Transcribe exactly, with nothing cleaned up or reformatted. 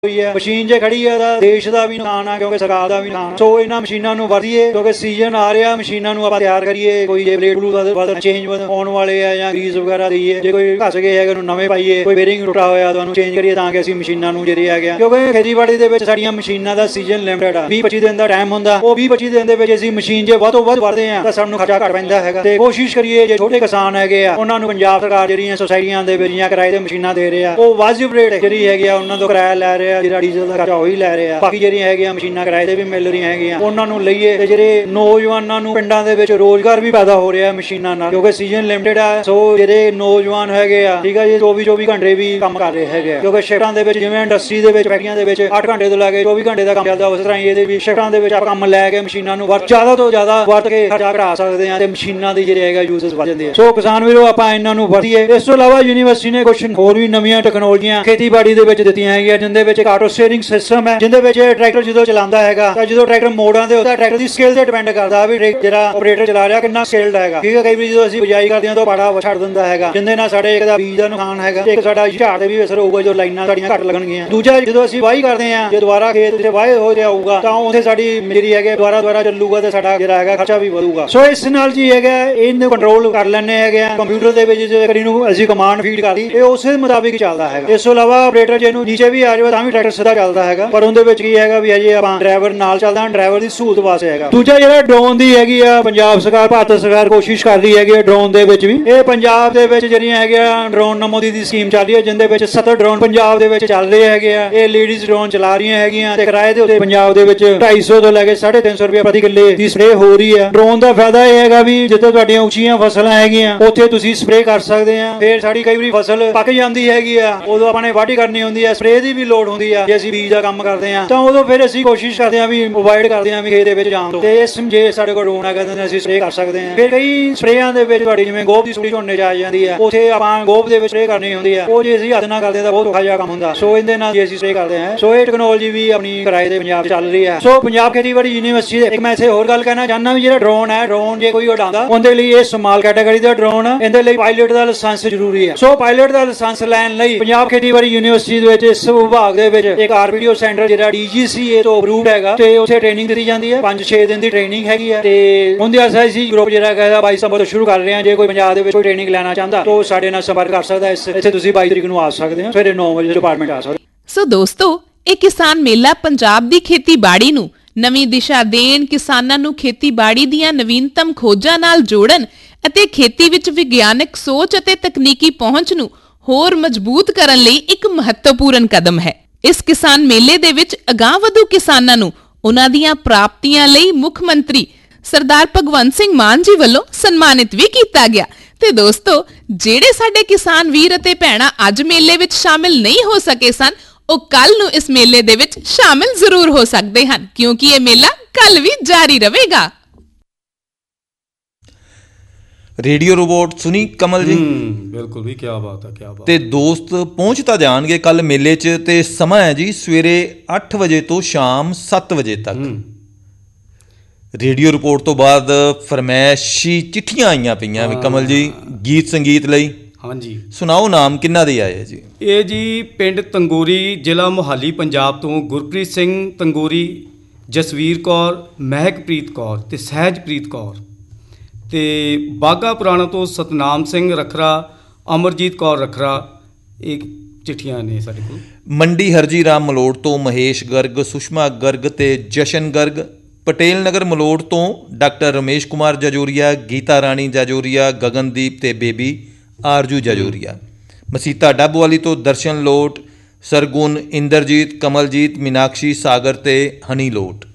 ਹੋਈ ਹੈ। ਮਸ਼ੀਨ ਜੇ ਖੜੀ ਹੈ ਤਾਂ ਦੇਸ਼ ਦਾ ਵੀ ਨੁਕਸਾਨ ਆ, ਕਿਉਂਕਿ ਸਰਕਾਰ ਦਾ ਵੀ ਨੁਕਸਾਨ। ਸੋ ਇਹਨਾਂ ਮਸ਼ੀਨਾਂ ਨੂੰ ਵਰਤੀਏ, ਕਿਉਂਕਿ ਸੀਜ਼ਨ ਆ ਰਿਹਾ, ਮਸ਼ੀਨਾਂ ਨੂੰ ਆਪਾਂ ਤਿਆਰ ਕਰੀਏ। ਕੋਈ ਜੇ ਬਲੇਡ ਬਲੂਡ ਚੇਂਜ ਹੋਣ ਵਾਲੇ ਆ ਜਾਂ ਗਰੀਸ ਵਗੈਰਾ ਦਈਏ, ਜੇ ਕੋਈ ਘਸ ਗਏ ਹੈਗੇ ਉਹਨੂੰ ਨਵੇਂ ਪਾਈਏ, ਕੋਈ ਬੇਰਿੰਗ ਟੁੱਟਾ ਹੋਇਆ ਤੁਹਾਨੂੰ ਚੇਂਜ ਕਰੀਏ, ਤਾਂ ਕਿ ਅਸੀਂ ਮਸ਼ੀਨਾਂ ਨੂੰ ਜਿਹੜੇ ਹੈਗੇ, ਕਿਉਂਕਿ ਖੇਤੀਬਾੜੀ ਦੇ ਵਿੱਚ ਸਾਡੀਆਂ ਮਸ਼ੀਨਾਂ ਦਾ ਸੀਜ਼ਨ ਲਿਮਟਿਡ ਆ, ਵੀਹ ਪੱਚੀ ਦਿਨ ਦਾ ਟਾਈਮ ਹੁੰਦਾ। ਉਹ ਵੀਹ ਪੱਚੀ ਦਿਨ ਦੇ ਵਿੱਚ ਅਸੀਂ ਮਸ਼ੀਨ ਜੇ ਵੱਧ ਤੋਂ ਵੱਧ ਵਰਤਦੇ ਆ ਤਾਂ ਸਾਨੂੰ ਖਰਚਾ ਘੱਟ ਪੈਂਦਾ ਹੈਗਾ। ਤੇ ਕੋਸ਼ਿਸ਼ ਕਰੀਏ ਜੇ ਛੋਟੇ ਕਿਸਾਨ ਹੈਗੇ ਆ ਉਹਨਾਂ ਨੂੰ ਪੰਜਾਬ ਸਰਕਾਰ ਜਿਹੜੀਆਂ ਸੁਸਾਇਟੀਆਂ ਦੇ ਵਿੱਚ ਜਾਂ ਕਿਰਾਏ ਤੇ ਮਸ਼ੀਨਾਂ ਦੇ ਰਹੇ ਆ, ਉਹ ਵਾਜਿਬ ਰੇਟ ਜਿਹੜੀ ਹੈਗੀ ਆ ਉਹਨਾਂ ਤੋਂ ਕਿਰਾਇਆ ਲੈ ਰਹੇ ਆ, ਜਿਹੜਾ ਡੀਜ਼ਲ ਦਾ ਖਰਚਾ ਉਹੀ ਲੈ ਰਹੇ ਆ। ਬਾਕੀ ਜਿਹੜੀਆਂ ਹੈਗੀਆਂ ਮਸ਼ੀਨਾਂ ਕਿਰਾਏ ਤੇ ਵੀ ਮਿਲ ਰਹੀਆਂ ਹੈਗੀਆਂ, ਉਹਨਾਂ ਨੂੰ ਲਈਏ। ਤੇ ਜਿਹੜੇ ਨੌਜਵਾਨਾਂ ਨੂੰ ਪਿੰਡਾਂ ਦੇ ਵਿੱਚ ਰੋਜ਼ਗਾਰ ਵੀ ਪੈਦਾ ਹੋ ਰਿਹਾ ਮਸ਼ੀਨਾਂ ਨਾਲ, ਕਿਉਂਕਿ ਸੀਜ਼ਨ ਲਿਮਟਿਡ ਆ। ਸੋ ਜਿਹੜੇ ਨੌਜਵਾਨ ਹੈਗੇ ਆ, ਠੀਕ ਆ ਜੀ, ਚੌਵੀ ਚੌਵੀ ਘੰਟੇ ਵੀ ਕੰਮ ਕਰ ਰਹੇ ਹੈਗੇ ਆ, ਕਿਉਂਕਿ ਸ਼ਿਫਟਾਂ ਦੇ ਵਿੱਚ, ਜਿਵੇਂ ਇੰਡਸਟਰੀ ਦੇ ਵਿੱਚ, ਫੈਕਟਰੀਆਂ ਦੇ ਵਿੱਚ ਅੱਠ ਘੰਟੇ ਤੋਂ ਲੈ ਕੇ ਚੌਵੀ ਘੰਟੇ ਦਾ ਕੰਮ ਚੱਲਦਾ, ਉਸ ਤਰ੍ਹਾਂ ਹੀ ਇਹਦੇ ਵੀ ਸ਼ਿਫਟਾਂ ਦੇ ਵਿੱਚ ਆਪਾਂ ਕੰਮ ਲੈ ਕੇ ਮਸ਼ੀਨਾਂ ਨੂੰ ਵਰਤ ਜ਼ਿਆਦਾ ਤੋਂ ਜ਼ਿਆਦਾ ਵਰਤ ਕੇ ਖਰਚਾ ਘਟਾ ਸਕਦੇ ਆ ਤੇ ਮਸ਼ੀਨਾਂ ਦੀ ਜਿਹੜੇ ਹੈਗਾ ਯੂਜ਼ਸ ਵੱਧ ਜਾਂਦੇ ਆ। ਸੋ ਕਿਸਾਨ ਵੀਰੋ, ਆਪਾਂ ਇਹਨਾਂ ਨੂੰ ਵਰਤੀਏ। ਇਸ ਤੋਂ ਇਲਾਵਾ ਯੂਨੀਵਰਸਿਟੀ ਨੇ ਕੁਝ ਹੋਰ ਵੀ ਨਵੀਆਂ ਟੈਕਨੋਲੋਜੀਆਂ ਖੇਤੀਬਾੜੀ ਦੇ ਵਿੱਚ ਦਿੱਤੀਆਂ ਹੈਗੀਆਂ, ਜਿੰਦੇ ਵਿੱਚ ਇੱਕ ਆਟੋ ਸਟੀਅਰਿੰਗ ਸਿਸਟਮ ਹੈ, ਜਿੰਦੇ ਵਿੱਚ ਟਰੈਕਟਰ ਜਦੋਂ ਚਲਾਉਂਦਾ ਹੈਗਾ ਤਾਂ ਜਦੋਂ ਟਰੈਕਟਰ ਮੋੜਾਂ ਤੇ ਹੁੰਦਾ, ਟਰੈਕਟਰ ਦੀ ਸਕਿੱਲ ਤੇ ਡਿਪੈਂਡ ਕਰਦਾ ਵੀ ਜਿਹੜਾ ਆਪਰੇਟਰ ਚਲਾ ਰਿਹਾ ਕਿੰਨਾ ਸਕਿੱਲਡ ਹੈਗਾ। ਠੀਕ ਹੈ, ਕਈ ਵਾਰ ਜਦੋਂ ਅਸੀਂ ਬਿਜਾਈ ਕਰਦੇ ਹਾਂ ਤਾਂ ਪਾੜਾ ਛੱਡ ਦਿੰਦਾ ਹੈਗਾ, ਜਿੰਦੇ ਨਾਲ ਸਾਡੇ ਇੱਕ ਦਾ ਬੀਜ ਦਾ ਨੁਕਸਾਨ ਹੈਗਾ, ਇੱਕ ਸਾਡਾ ਝਾੜ ਤੇ ਵੀ ਅਸਰ ਹੋਊਗਾ, ਜੋ ਲਾਈਨਾਂ ਸਾਡੀਆਂ ਘੱਟ ਲੱਗਣਗੀਆਂ। ਦੂਜਾ, ਜਦੋਂ ਅਸੀਂ ਵਾਹੀ ਕਰਦੇ ਹਾਂ, ਜੇ ਦੁਬਾਰਾ ਖੇਤ ਵਿੱਚ ਵਾਹੀ ਹੋ ਰਿਹਾ ਹੋਊਗਾ ਤਾਂ ਉੱਥੇ ਸਾਡੀ ਜਿਹੜੀ ਹੈਗੇ ਦੁਬਾਰਾ ਦੁਬਾਰਾ ਚੱਲੂਗਾ ਤੇ ਸਾਡਾ ਜਿਹੜਾ ਹੈਗਾ ਖਰਚਾ ਵੀ ਵਧੂਗਾ। ਸੋ ਇਸ ਨਾਲ ਜੀ ਹੈਗਾ ਇਹਨੂੰ ਕੰਟਰੋਲ ਕਰ ਲੈਣੇ ਹੈਗੇ ਆ ਕੰਪਿਊਟਰ ਦੇ ਵਿੱਚ, ਜਿਹੜੀ ਨੂੰ ਅਸੀਂ ਕਮਾਂਡ ਫੀਡ ਕਰਦੀ ਇਹ ਉਸੇ ਮੁਤਾਬਿਕ ਚੱਲਦਾ ਹੈਗਾ। ਇਸ ਤੋਂ ਇਲਾਵਾ ਆਪਰੇਟਰ ਜਿਹਨੂੰ ਨੀਚੇ ਵੀ ਆ ਜਾਵੇ ਤਾਂ ਵੀ ਟਰੈਕਟਰ ਸਿੱਧਾ ਚੱਲਦਾ ਹੈਗਾ, ਪਰ ਉਹਦੇ ਵਿੱਚ ਕੀ ਹੈਗਾ ਵੀ ਅਜੇ ਆਪਾਂ ਡਰਾਈਵਰ ਨਾਲ ਚੱਲਦਾ, ਡਰਾਈਵਰ ਦੀ ਸਹੂਲਤ ਵਾਸਤੇ ਹੈਗਾ। ਦੂਜਾ ਜਿਹੜਾ ਡਰੋਨ ਦੀ ਹੈਗੀ ਆ, ਪੰਜਾਬ ਸਰਕਾਰ, ਭਾਰਤ ਸਰਕਾਰ ਕੋਸ਼ਿਸ਼ ਕਰ ਰਹੀ ਹੈਗੀ ਡਰੋਨ ਦੇ ਵਿੱਚ ਵੀ। ਇਹ ਪੰਜਾਬ ਦੇ ਵਿੱਚ ਜਿਹੜੀਆਂ ਹੈਗੀਆਂ ਡਰੋਨ ਨਮੋ ਦੀ ਸਕੀਮ ਚੱਲ ਰਹੀ ਹੈ, ਜਿੰਦੇ ਵਿੱਚ ਸੱਤਰ ਡਰੋਨ ਪੰਜਾਬ ਦੇ ਵਿੱਚ ਚੱਲ ਰਹੇ ਹੈਗੇ ਆ। ਇਹ ਲੇਡੀਜ਼ ਡਰੋਨ ਚਲਾ ਰਹੀਆਂ ਹੈਗੀਆਂ ਤੇ ਕਿਰਾਏ ਦੇ ਉੱਤੇ ਪੰਜਾਬ ਦੇ ਵਿੱਚ ਢਾਈ ਸੌ ਤੋਂ ਲੈ ਕੇ ਸਾਢੇ ਤਿੰਨ ਸੌ ਰੁਪਏ ਪ੍ਰਤੀ ਕਿੱਲੇ ਦੀ ਸਪਰੇਅ ਹੋ ਰਹੀ ਹੈ। ਡਰੋਨ ਦਾ ਫਾਇਦਾ ਇਹ ਹੈਗਾ ਵੀ ਜਿੱਥੇ ਤੁਹਾਡੀਆਂ ਉੱਚੀਆਂ ਫਸਲਾਂ ਹੈਗੀਆਂ ਉੱਥੇ ਤੁਸੀਂ ਸਪਰੇਅ ਕਰ ਸਕਦੇ ਆ। ਫਿਰ ਸਾਡੀ ਕਈ ਵਾਰੀ ਫਸਲ ਪੱਕ ਜਾਂਦੀ ਹੈਗੀ ਆ, ਉਦੋਂ ਆਪਾਂ ਨੇ ਵਾਢੀ ਕਰਨੀ ਹੁੰਦੀ ਹੈ, ਸਪਰੇਅ ਦੀ ਵੀ ਲੋੜ ਹੁੰਦੀ ਆ। ਜੇ ਅਸੀਂ ਬੀਜ ਦਾ ਕੰਮ ਕਰਦੇ ਆ ਤਾਂ ਉਦੋਂ ਫਿਰ ਅਸੀਂ ਕੋਸ਼ਿਸ਼ ਕਰਦੇ ਆ ਵੀ ਅਵੋਇਡ ਕਰਦੇ ਆ ਵੀ ਖੇਤ ਦੇ ਵਿੱਚ ਜਾਣ ਤੋਂ, ਤੇ ਇਸ ਜੇ ਸਾਡੇ ਕੋਲ ਡਰੋਨ ਹੈਗਾ ਤਾਂ ਅਸੀਂ ਸਪਰੇਅ ਕਰ ਸਕਦੇ ਆ। ਫਿਰ ਕਈ ਸਪਰੇਆਂ ਦੇ ਵਿੱਚ ਤੁਹਾਡੀ ਜਿਵੇਂ ਗੋਭ ਦੀ ਸੁੜੀ ਝੋਨੇ ਚ ਆ ਜਾਂਦੀ ਆ, ਉੱਥੇ ਆਪਾਂ ਗੋਭ ਦੇ ਵਿੱਚ ਸਪਰੇਅ ਕਰਨੀ ਹੁੰਦੀ ਆ, ਉਹ ਜੇ ਅਸੀਂ ਹੱਥ ਨਾਲ ਕਰਦੇ ਤਾਂ ਬਹੁਤ ਔਖਾ ਜਿਹਾ ਕੰਮ ਹੁੰਦਾ। ਸੋ ਇਹਦੇ ਨਾਲ ਜੇ ਅਸੀਂ ਸਪਰੇਅ ਕਰਦੇ ਆ, ਸੋ ਇਹ ਟੈਕਨੋਲੋਜੀ ਵੀ ਆਪਣੀ ਕਿਰਾਏ ਦੇ ਪੰਜਾਬ ਚੱਲ ਰਹੀ ਹੈ। ਸੋ ਪੰਜਾਬ ਖੇਤੀਬਾੜੀ ਯੂਨੀਵਰਸਿਟੀ ਦੇ ਇੱਕ ਮੈਂ ਇੱਥੇ ਹੋਰ ਗੱਲ ਕਹਿਣਾ ਚਾਹੁੰਦਾ ਵੀ ਜਿਹੜਾ ਡਰੋਨ ਹੈ, ਡਰੋਨ ਜੇ ਕੋਈ ਉਡਾਉਂਦਾ ਉਹਦੇ ਲਈ ਇਹ ਸਮਾਲ ਕੈਟਾਗਰੀ ਦਾ ਡਰੋਨ ਆ, ਇਹਦੇ ਲਈ ਪਾਇਲਟ ਦਾ ਲਾਇਸੈਂਸ ਜ਼ਰੂਰੀ ਹੈ। ਸੋ ਪਾਇਲਟ ਦਾ ਲਾਇਸੈਂਸ ਲੈਣ ਲਈ ਪੰਜਾਬ ਖੇਤੀਬਾੜੀ ਯੂਨੀਵਰਸਿਟੀ ਦੇ ਵਿੱਚ ਇਸ ਵਿਭਾਗ ਦੇ ਵਿੱਚ ਇੱਕ ਆਰਪੀਡੀਓ ਸੈਂਟਰ ਜਿਹੜਾ ਡੀਜੀਸੀਏ ਤੋਂ ਅਪਰੂਵਡ ਹੈਗਾ ਤੇ ਉੱਥੇ ਟ੍ਰੇਨਿੰਗ ਦਿੱਤੀ ਜਾਂਦੀ ਹੈ। ਪੰਜ ਛੇ ਦਿਨ ਦੀ ਟ੍ਰੇਨਿੰਗ ਹੈਗੀ ਹੈ ਤੇ ਉਹਦੇ ਵਾਸਤੇ ਅਸੀਂ ਗਰੁੱਪ ਜਿਹੜਾ ਹੈਗਾ ਬਾਈ ਸਤੰਬਰ ਤੋਂ ਸ਼ੁਰੂ ਕਰ ਰਹੇ ਹਾਂ। ਜੇ ਕੋਈ ਪੰਜਾਬ ਦੇ ਵਿੱਚ ਕੋਈ ਟ੍ਰੇਨਿੰਗ ਲੈਣਾ ਚਾਹੁੰਦਾ ਤਾਂ ਸਾਡੇ ਨਾਲ ਸੰਪਰਕ ਕਰ ਸਕਦਾ। ਇੱਥੇ ਤੁਸੀਂ ਬਾਈ ਤਰੀਕ ਨੂੰ ਆ ਸਕਦੇ ਹੋ, ਸਵੇਰੇ ਨੌ ਵਜੇ ਡਿਪਾਰਟਮੈਂਟ ਆ ਸਕਦੇ। ਸੋ ਦੋਸਤੋ, ਇਹ ਕਿਸਾਨ ਮੇਲਾ ਪੰਜਾਬ ਦੀ ਖੇਤੀਬਾੜੀ ਨੂੰ ਨਵੀਂ ਦਿਸ਼ਾ ਦੇਣ, ਕਿਸਾਨਾਂ ਨੂੰ ਖੇਤੀਬਾੜੀ ਦੀਆਂ ਨਵੀਨਤਮ ਖੋਜਾਂ ਨਾਲ ਜੋੜਨ ਅਤੇ ਖੇਤੀ ਵਿੱਚ ਵਿਗਿਆਨਕ ਸੋਚ ਅਤੇ ਤਕਨੀਕੀ ਪਹੁੰਚ ਨੂੰ ਹੋਰ ਮਜ਼ਬੂਤ ਕਰਨ ਲਈ ਇੱਕ ਮਹੱਤਵਪੂਰਨ ਕਦਮ ਹੈ। ਇਸ ਕਿਸਾਨ ਮੇਲੇ ਦੇ ਵਿੱਚ ਅਗਾਂਹਵਧੂ ਕਿਸਾਨਾਂ ਨੂੰ ਉਹਨਾਂ ਦੀਆਂ ਪ੍ਰਾਪਤੀਆਂ ਲਈ ਮੁੱਖ ਮੰਤਰੀ ਸਰਦਾਰ ਭਗਵੰਤ ਸਿੰਘ ਮਾਨ ਜੀ ਵੱਲੋਂ ਸਨਮਾਨਿਤ ਵੀ ਕੀਤਾ ਗਿਆ। ਤੇ ਦੋਸਤੋ, ਜਿਹੜੇ ਸਾਡੇ ਕਿਸਾਨ ਵੀਰ ਅਤੇ ਭੈਣਾਂ ਅੱਜ ਮੇਲੇ ਵਿੱਚ ਸ਼ਾਮਿਲ ਨਹੀਂ ਹੋ ਸਕੇ ਸਨ, ਉਹ ਕੱਲ ਨੂੰ ਇਸ ਮੇਲੇ ਦੇ ਵਿੱਚ ਸ਼ਾਮਿਲ ਜ਼ਰੂਰ ਹੋ ਸਕਦੇ ਹਨ, ਕਿਉਂਕਿ ਇਹ ਮੇਲਾ ਕੱਲ ਵੀ ਜਾਰੀ ਰਹੇਗਾ। ਰੇਡੀਓ ਰੋਬੋਟ ਸੁਣੀ ਕਮਲ ਜੀ? ਬਿਲਕੁਲ ਵੀ, ਕਿਆ ਬਾਤ ਹੈ, ਕਿਆ ਬਾਤ। ਤੇ ਦੋਸਤ ਪਹੁੰਚ ਤਾਂ ਜਾਣਗੇ ਕੱਲ ਮੇਲੇ 'ਚ, ਤੇ ਸਮਾਂ ਹੈ ਜੀ ਸਵੇਰੇ ਅੱਠ ਵਜੇ ਤੋਂ ਸ਼ਾਮ ਸੱਤ ਵਜੇ ਤੱਕ। ਰੇਡੀਓ ਰਿਪੋਰਟ ਤੋਂ ਬਾਅਦ ਫਰਮੈਸ਼ੀ ਚਿੱਠੀਆਂ ਆਈਆਂ ਪਈਆਂ ਵੀ ਕਮਲ ਜੀ ਗੀਤ ਸੰਗੀਤ ਲਈ। ਹਾਂਜੀ, ਸੁਣਾਓ ਨਾਮ ਕਿੰਨਾ ਦੇ ਆਏ ਜੀ? ਇਹ ਜੀ ਪਿੰਡ ਤੰਗੋਰੀ, ਜ਼ਿਲ੍ਹਾ ਮੋਹਾਲੀ, ਪੰਜਾਬ ਤੋਂ ਗੁਰਪ੍ਰੀਤ ਸਿੰਘ ਤੰਗੋਰੀ, ਜਸਵੀਰ ਕੌਰ, ਮਹਿਕਪ੍ਰੀਤ ਕੌਰ ਤੇ ਸਹਿਜਪ੍ਰੀਤ ਕੌਰ, ਤੇ ਬਾਘਾ ਪੁਰਾਣਾ ਤੋਂ ਸਤਨਾਮ ਸਿੰਘ ਰਖਰਾ, ਅਮਰਜੀਤ ਕੌਰ ਰਖਰਾ। ਇਹ ਚਿੱਠੀਆਂ ਨੇ ਸਾਡੇ ਕੋਲ। ਮੰਡੀ ਹਰਜੀ ਰਾਮ ਮਲੋੜ ਤੋਂ ਮਹੇਸ਼ ਗਰਗ, ਸੁਸ਼ਮਾ ਗਰਗ ਤੇ ਜਸ਼ਨ ਗਰਗ। ਪਟੇਲ ਨਗਰ ਮਲੋੜ ਤੋਂ ਡਾਕਟਰ ਰਮੇਸ਼ ਕੁਮਾਰ ਜਜੋਰੀਆ, ਗੀਤਾ ਰਾਣੀ ਜਜੋਰੀਆ, ਗਗਨਦੀਪ ਤੇ ਬੇਬੀ ਆਰਜੂ ਜਜੋਰੀਆ। ਮਸੀਤਾ ਡੱਬਵਾਲੀ ਤੋਂ ਦਰਸ਼ਨ ਲੋਟ, ਸਰਗੁਣ, ਇੰਦਰਜੀਤ, ਕਮਲਜੀਤ, ਮੀਨਾਕਸ਼ੀ, ਸਾਗਰ ਤੇ ਹਨੀ ਲੋਟ।